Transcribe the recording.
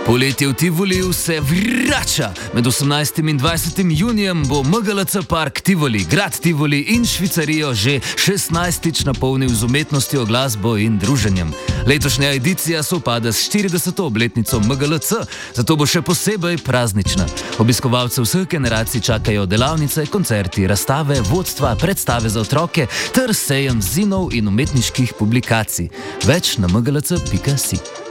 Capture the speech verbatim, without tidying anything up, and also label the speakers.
Speaker 1: Poletje v Tivoliju se vrača. Med osemnajstim in dvajsetim junijem bo M G L C Park Tivoli, grad Tivoli in Švicarijo že šestnajstič napolnil z umetnostjo, glasbo in druženjem. Letošnja edicija sovpada s štirideseto obletnico M G L C, zato bo še posebej praznična. Obiskovalce vseh generacij čakajo delavnice, koncerti, razstave, vodstva, predstave za otroke ter sejem zinov in umetniških publikacij. Več na m g l c pika si.